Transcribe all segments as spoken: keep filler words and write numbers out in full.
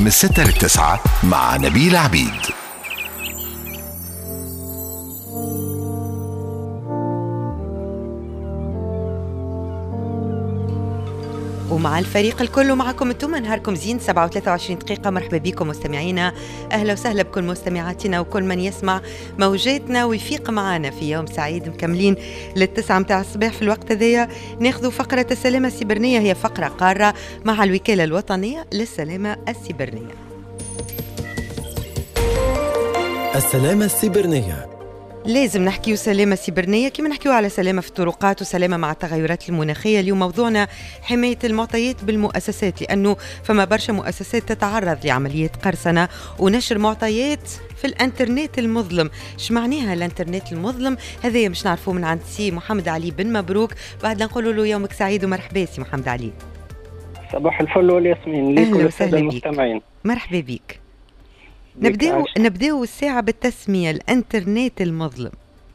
الستة للتسعة مع نبيل عبيد. ومع الفريق الكل ومعكم انتم نهاركم زين سبعة وثلاثة وعشرين دقيقة. مرحبا بكم مستمعينا، أهلا وسهلا بكل مستمعاتنا وكل من يسمع موجاتنا ويفيق معنا في يوم سعيد. مكملين للتسعة متاع الصباح. في الوقت هذايا ناخذوا فقرة السلامة السيبرانية، هي فقرة قارة مع الوكالة الوطنية للسلامة السيبرانية. السلامة السيبرانية لازم نحكيو سلامة سيبرانية كما نحكيو على سلامة في الطرقات وسلامة مع التغيرات المناخية. اليوم موضوعنا حماية المعطيات بالمؤسسات، لأنه فما برشا مؤسسات تتعرض لعملية قرصنة ونشر معطيات في الانترنت المظلم. اش معناها الانترنت المظلم؟ هذا مش نعرفوه من عند سي محمد علي بن مبروك. بعد نقول له يومك سعيد ومرحبا سي محمد علي. صباح الفل والياسمين ليكم السادة المستمعين. مرحبا بك. نبداو نبداو الساعة بالتسمية الانترنت المظلم.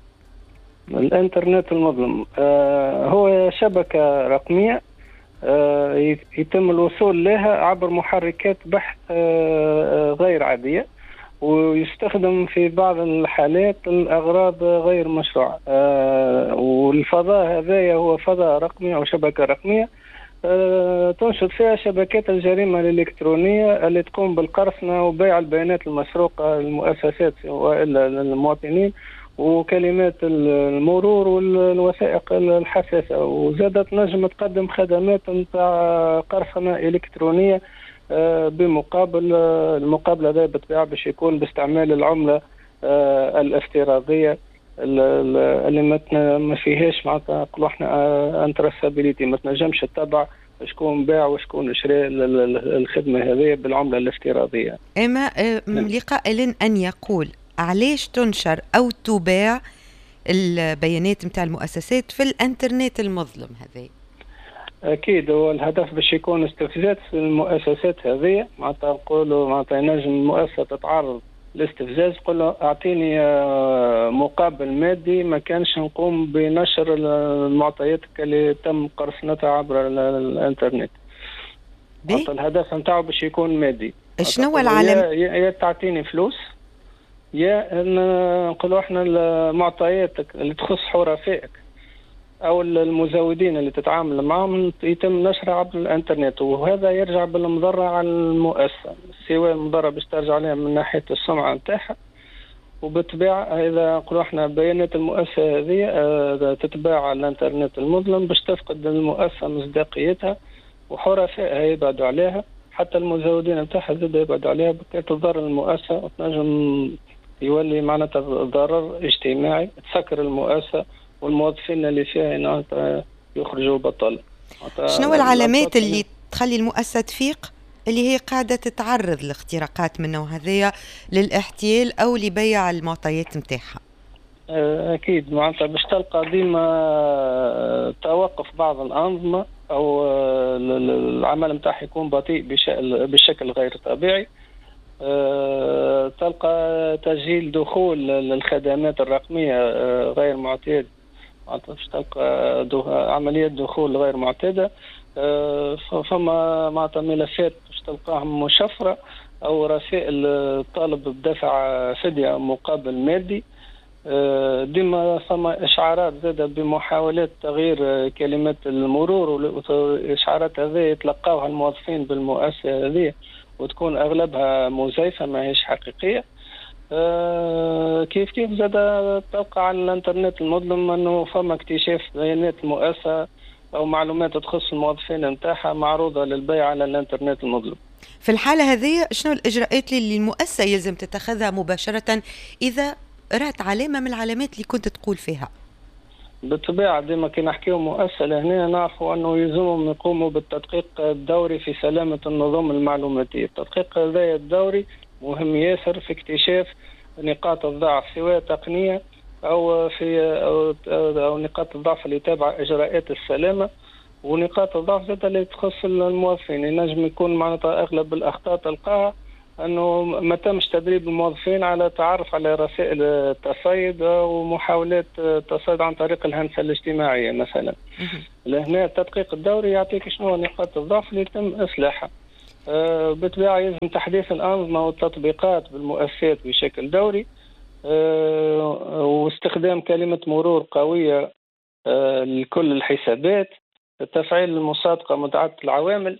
الانترنت المظلم آه هو شبكة رقمية آه يتم الوصول لها عبر محركات بحث آه غير عادية، ويستخدم في بعض الحالات لأغراض غير مشروعة. آه والفضاء هذا هو فضاء رقمي أو شبكة رقمية أه تنشط فيها شبكات الجريمة الإلكترونية اللي تقوم بالقرصنة وبيع البيانات المسروقة للمؤسسات وإلا للمواطنين وكلمات المرور والوثائق الحساسة، وزادت نجم تقدم خدمات نتاع قرصنة إلكترونية أه بمقابل المقابل هذا بالطبيعة باش يكون باستعمال العملة أه الافتراضية اللي ما فيهاش معناتها نقولوا احنا انترسابيليتي، ما تنجمش تتبع شكون باع وشكون شرى الخدمه هذه بالعمله الافتراضيه. اما لقائل ان يقول علاش تنشر او تباع البيانات نتاع المؤسسات في الانترنت المظلم هذا؟ اكيد هو الهدف باش يكون استفزاز المؤسسات هذه، معناتها نقولوا معناتها ينجم المؤسسه تتعرض الاستفزاز، قل له اعطيني مقابل مادي ما كانش نقوم بنشر المعطيات اللي تم قرصنتها عبر الانترنت. الهدف نتاعو باش يكون مادي. شنو العالم؟ يا, يا تعطيني فلوس، يا نقولوا احنا المعطياتك اللي تخص حرفائك او المزودين اللي تتعامل معهم يتم نشرها عبر الانترنت، وهذا يرجع بالمضره على المؤسسه، سواء المضره باش ترجع عليها من ناحيه السمعه نتاعها، وبالطبيعه اذا نقولوا احنا بيانات المؤسسه هذه تتباع على الانترنت المظلم باش تفقد المؤسسه مصداقيتها وحرفائها يبعدوا عليها، حتى المزودين نتاعها زاد يبعدوا عليها، بكي تضر المؤسسه وتنجم يولي معناتها ضرر اجتماعي، تسكر المؤسسه والموظفين اللي فيها يخرجوا بطل. شنو العلامات اللي تخلي المؤسسة تفيق اللي هي قاعدة تتعرض لاختراقات من النوع هذايا للاحتيال أو لبيع المعطيات متاعها؟ أكيد معناتها باش تلقى ديما توقف بعض الأنظمة أو العمل متاعها يكون بطيء بشكل غير طبيعي. تلقى تسجيل دخول للخدمات الرقمية غير معتاد، باش تلقى عملية دخول غير معتادة. فما معناتها ملفات باش تلقاهم مشفرة أو رسائل طالب بدفع فدية مقابل مادي. ديما ثم إشعارات زادة بمحاولات تغيير كلمات المرور، والإشعارات هذه يتلقاوها الموظفين بالمؤسسة هذه وتكون أغلبها مزيفة ما هيش حقيقية. أه كيف كيف زاد تلقى على الانترنت المظلم انه فما اكتشاف بيانات المؤسسه او معلومات تخص الموظفين نتاعها معروضه للبيع على الانترنت المظلم. في الحاله هذه شنو الاجراءات اللي المؤسسه يلزم تتخذها مباشره اذا رات علامه من العلامات اللي كنت تقول فيها؟ بالطبيعه ديما كي نحكيو مؤسسه لهنا نعرفوا انه يلزمهم يقوموا بالتدقيق الدوري في سلامه النظم المعلوماتيه. التدقيق هذا الدوري مهم ياسر في اكتشاف نقاط الضعف سواء تقنية أو في أو, أو نقاط الضعف اللي تابع إجراءات السلامة، ونقاط الضعف ذات اللي تخص الموظفين. ينجم يكون معناتها أغلب الأخطاء تلقاها أنه ما تمش تدريب الموظفين على التعرف على رسائل التصيد ومحاولات التصيد عن طريق الهندسة الاجتماعية مثلا. لهنا التدقيق الدوري يعطيك شنو نقاط الضعف اللي يتم إصلاحها. بالطبيعة يلزم تحديث الأنظمة والتطبيقات بالمؤسسات بشكل دوري، واستخدام كلمة مرور قوية لكل الحسابات، تفعيل المصادقة متعددة العوامل،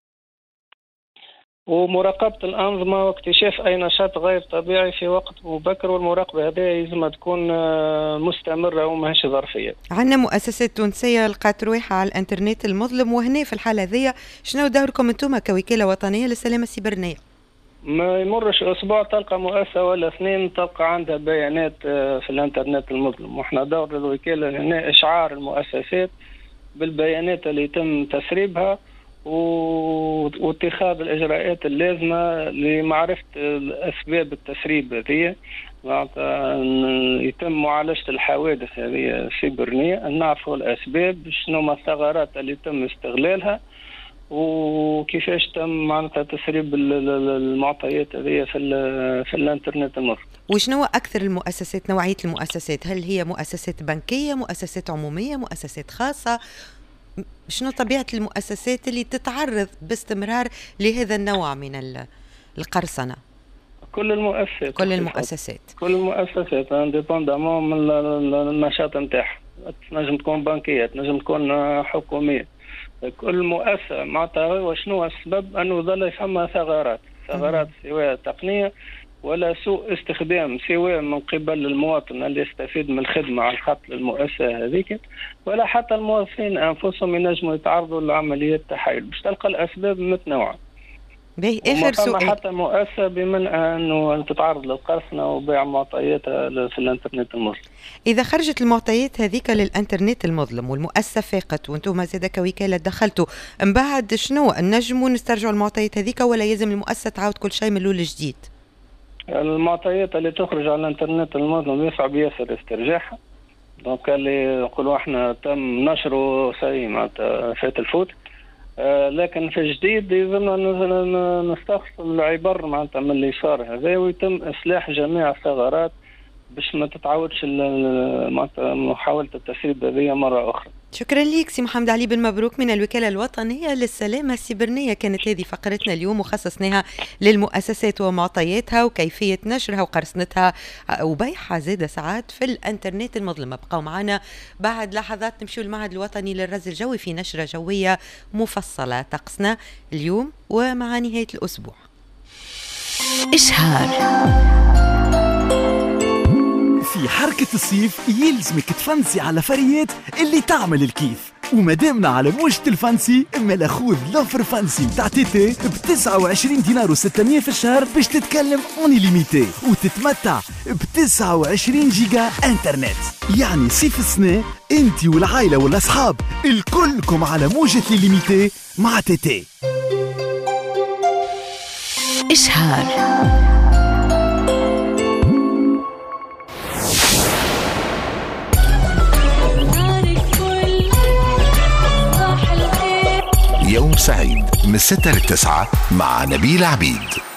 ومراقبة الأنظمة واكتشاف أي نشاط غير طبيعي في وقت مبكر. والمراقبة هذه يلزم تكون مستمرة وماهيش ظرفية. عندنا مؤسسات تونسية لقات رويحة على الانترنت المظلم، وهنا في الحالة هذه شنو دوركم انتم كوكالة وطنية للسلامة السيبرانية؟ ما يمرش أسبوع تلقى مؤسسة ولا اثنين تلقى عندها بيانات في الانترنت المظلم، واحنا دور الوكالة هنا إشعار المؤسسات بالبيانات اللي يتم تسريبها واتخاذ الإجراءات اللازمة لمعرفة أسباب التسريب هذه، يتم معالجة الحوادث هذه السيبرانية، نعرفوا الأسباب، شنو ما الثغرات اللي يتم استغلالها، وكيفاش تم معناتها تسريب المعطيات هذه في في الانترنت المظلم. وشنو أكثر المؤسسات، نوعية المؤسسات؟ هل هي مؤسسات بنكية، مؤسسات عمومية، مؤسسات خاصة؟ شنو طبيعة المؤسسات اللي تتعرض باستمرار لهذا النوع من القرصنة؟ كل المؤسسات كل المؤسسات كل المؤسسات انديبوندامون من النشاط نتاعها، تنجم تكون بنكية، تنجم تكون حكومية، كل مؤسسة معناتها. وشنو السبب؟ أنه ظل يفهم ثغرات ثغرات سواء تقنية ولا سوء استخدام سواء من قبل المواطن اللي يستفيد من الخدمة على الخط للمؤسسة هذيك، ولا حتى الموظفين أنفسهم ينجموا يتعرضوا لعمليات تحايل، باش تلقى الأسباب متنوعة. باهي آخر سؤال، حتى مؤسسة بمن أنه تتعرض للقرصنة وبيع معطياتها في الانترنت المظلم. إذا خرجت المعطيات هذيك للانترنت المظلم والمؤسسة فاقت وانتم زاده كوكالة دخلتوا، من بعد شنو نجموا نسترجعوا المعطيات هذيك ولا يلزم المؤسسة تعاود كل شيء من الأول جديد؟ المعطيات اللي تخرج على الانترنت المظلم يصعب ياسر استرجاعها، دونك اللي يقولوا احنا تم نشره سي معناتها فات الفوت. آه لكن في الجديد يلزمنا نستخلص العبر معناتها من اللي صار هذا، ويتم اصلاح جميع الثغرات باش ما تتعاودش معناتها محاولة التسريب هذه مرة أخرى. شكرا ليك سي محمد علي بن مبروك من الوكالة الوطنية للسلامة السيبرانية. كانت هذه فقرتنا اليوم وخصصناها للمؤسسات ومعطياتها وكيفية نشرها وقرصنتها وبيعها زادة ساعات في الانترنت المظلم. بقوا معنا بعد لحظات نمشيو المعهد الوطني للرصد الجوي في نشرة جوية مفصلة طقسنا اليوم ومع نهاية الأسبوع. إشهار. في حركة الصيف يلزمك تفنسي على فريات اللي تعمل الكيف، ومدامنا على موجة الفانسي اما خذ لوفر فانسي تاع تي تي ب تسعة وعشرين دينار وستمية في الشهر باش تتكلم اوني ليميتي وتتمتع ب تسعة وعشرين جيجا انترنت. يعني صيف السنة انتي والعائلة والاصحاب الكلكم على موجة ليميتي مع تي تي. إشهار. يوم سعيد من ستة للتسعة مع نبيل عبيد.